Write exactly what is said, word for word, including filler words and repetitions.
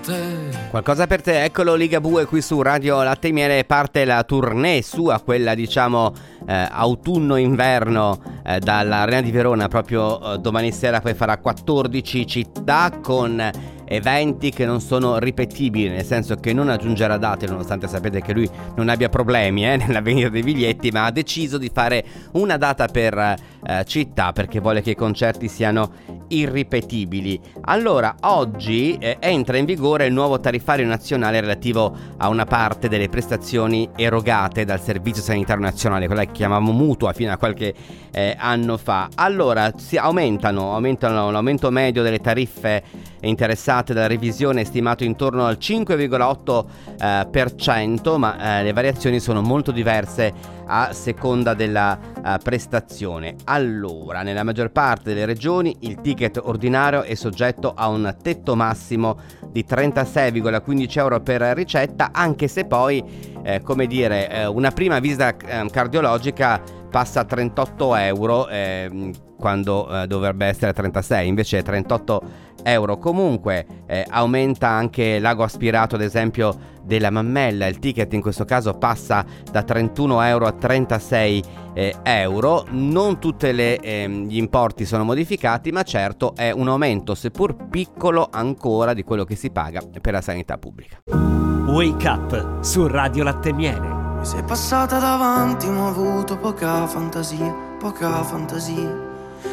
te. Qualcosa per te, eccolo Ligabue qui su Radio Latte e Miele. Parte la tournée sua, quella diciamo eh, autunno-inverno eh, dall'Arena di Verona. Proprio eh, domani sera poi farà quattordici città con eventi che non sono ripetibili, nel senso che non aggiungerà date, nonostante sapete che lui non abbia problemi eh, nella vendita dei biglietti, ma ha deciso di fare una data per eh, città perché vuole che i concerti siano irripetibili. Allora oggi eh, entra in vigore il nuovo tariffario nazionale relativo a una parte delle prestazioni erogate dal Servizio Sanitario Nazionale, quella che chiamavamo mutua fino a qualche eh, anno fa. Allora si aumentano, aumentano l'aumento medio delle tariffe interessate dalla revisione è stimato intorno al cinque virgola otto eh, per cento, ma eh, le variazioni sono molto diverse a seconda della eh, prestazione. Allora, nella maggior parte delle regioni il ticket ordinario è soggetto a un tetto massimo di trentasei virgola quindici euro per ricetta, anche se poi, eh, come dire, eh, una prima visita eh, cardiologica passa a trentotto euro eh, quando eh, dovrebbe essere trentasei, invece è trentotto euro. Comunque eh, aumenta anche l'ago aspirato, ad esempio della mammella. Il ticket in questo caso passa da trentuno euro a trentasei eh, euro. Non tutti eh, gli importi sono modificati, ma certo è un aumento, seppur piccolo ancora, di quello che si paga per la sanità pubblica. Wake Up su Radio Latte e Miele. Mi sei passata davanti ma ho avuto poca fantasia, poca fantasia.